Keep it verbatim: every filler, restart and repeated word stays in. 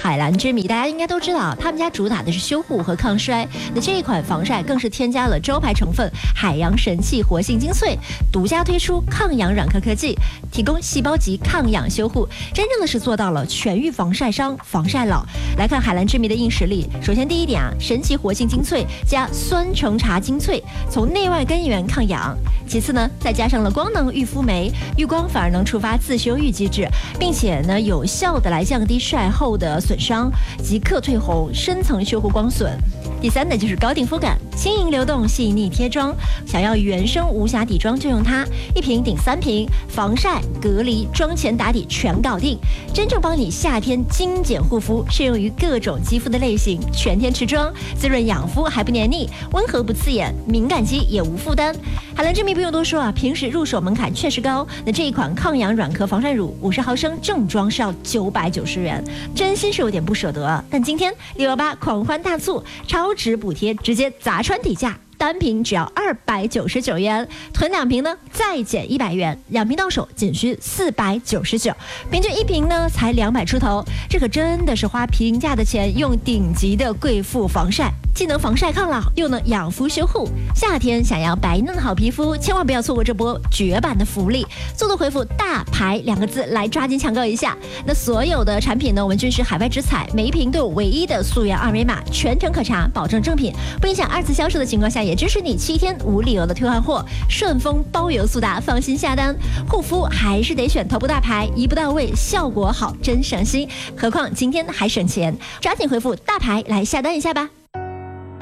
海蓝之谜，大家应该都知道，他们家主打的是修护和抗衰。那这一款防晒更是添加了招牌成分海洋神器活性精粹，独家推出抗氧软壳科技，提供细胞级抗氧修护，真正的是做到了全域防晒伤、防晒老。来看海蓝之谜的硬实力，首先第一点啊，神奇活性精粹加酸橙茶精粹，从内外根源抗氧。其次呢，再加上了光能御肤酶，遇光反而能触发自修愈机制，并且呢，有效的来降低晒后的损伤，即刻退红，深层修护光损。第三呢，就是高定肤感，轻盈流动，细腻贴妆。想要原生无瑕底妆就用它，一瓶顶三瓶，防晒、隔离、妆前打底全搞定，真正帮你夏天精简护肤，适用于各种肌肤的类型，全天持妆，滋润养肤还不黏腻，温和不刺眼，敏感肌也无负担。海蓝之谜不用多说啊，平时入手门槛确实高。那这一款抗氧软壳防晒乳五十毫升正装是要九百九十元，真心是有点不舍得。但今天六幺八狂欢大促，超值补贴直接砸穿底价，单瓶只要二百九十九元，囤两瓶呢再减一百元，两瓶到手仅需四百九十九，平均一瓶呢才两百出头，这可真的是花平价的钱用顶级的贵妇防晒，既能防晒抗老，又能养肤修护。夏天想要白嫩好皮肤，千万不要错过这波绝版的福利，速度回复大牌两个字来抓紧抢购一下。那所有的产品呢，我们均是海外直采，每一瓶都有唯一的溯源二维码，全程可查，保证正品，不影响二次销售的情况下，也支持你七天无理由的退换货，顺丰包邮速达，放心下单。护肤还是得选头部大牌，一步到位，效果好，真省心。何况今天还省钱，抓紧回复大牌来下单一下吧。